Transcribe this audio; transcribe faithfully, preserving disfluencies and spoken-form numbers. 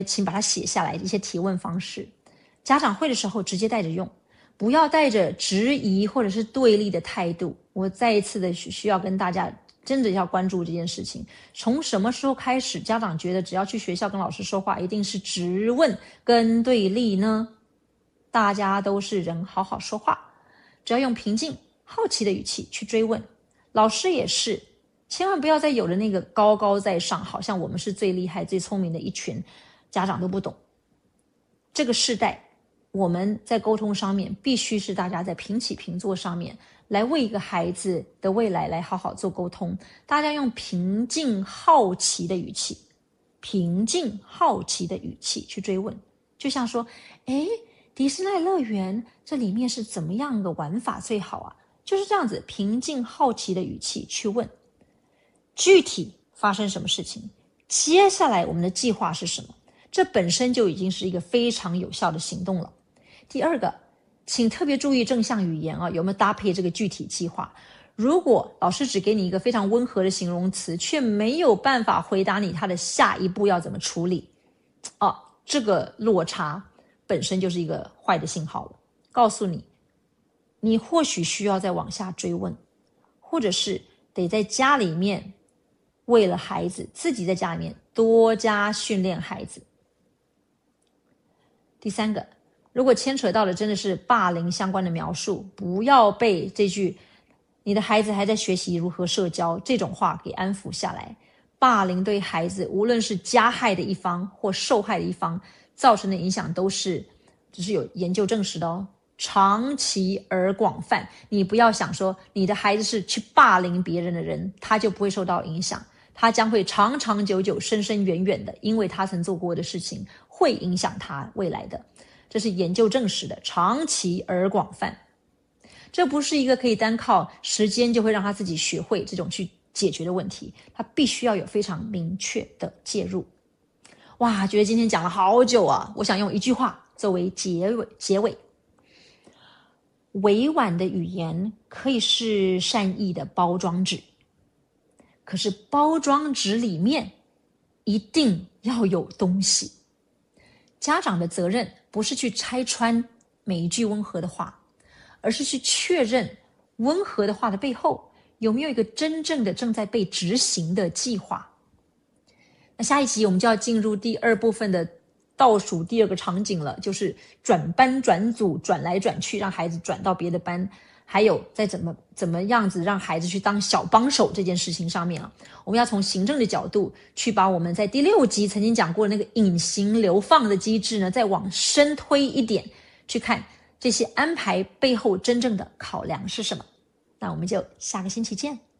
请把它写下来，一些提问方式。家长会的时候直接带着用，不要带着质疑或者是对立的态度。我再一次的需要跟大家真的要关注这件事情。从什么时候开始，家长觉得只要去学校跟老师说话，一定是质问跟对立呢？大家都是人，好好说话，只要用平静、好奇的语气去追问。老师也是，千万不要再有了那个高高在上，好像我们是最厉害、最聪明的一群，家长都不懂。这个世代，我们在沟通上面必须是大家在平起平坐上面来为一个孩子的未来来好好做沟通。大家用平静好奇的语气，平静好奇的语气去追问，就像说，诶，迪士尼乐园这里面是怎么样的玩法最好啊？就是这样子平静好奇的语气去问，具体发生什么事情，接下来我们的计划是什么，这本身就已经是一个非常有效的行动了。第二个，请特别注意正向语言啊，有没有搭配这个具体计划。如果老师只给你一个非常温和的形容词，却没有办法回答你他的下一步要怎么处理啊，这个落差本身就是一个坏的信号了，告诉你你或许需要再往下追问，或者是得在家里面为了孩子，自己在家里面多加训练孩子。第三个，如果牵扯到的真的是霸凌相关的描述，不要被这句你的孩子还在学习如何社交这种话给安抚下来。霸凌对孩子，无论是加害的一方或受害的一方，造成的影响都是只是有研究证实的哦，长期而广泛。你不要想说你的孩子是去霸凌别人的人，他就不会受到影响，他将会长长久久深深远远的，因为他曾做过的事情会影响他未来的，这是研究证实的，长期而广泛。这不是一个可以单靠时间就会让他自己学会这种去解决的问题，他必须要有非常明确的介入。哇，觉得今天讲了好久啊，我想用一句话作为结尾结尾。委婉的语言可以是善意的包装纸，可是包装纸里面一定要有东西。家长的责任不是去拆穿每一句温和的话，而是去确认温和的话的背后有没有一个真正的正在被执行的计划。那下一集我们就要进入第二部分的倒数第二个场景了，就是转班转组，转来转去，让孩子转到别的班，还有在怎么怎么样子让孩子去当小帮手这件事情上面啊，我们要从行政的角度去把我们在第六集曾经讲过的那个隐形流放的机制呢，再往深推一点，去看这些安排背后真正的考量是什么。那我们就下个星期见。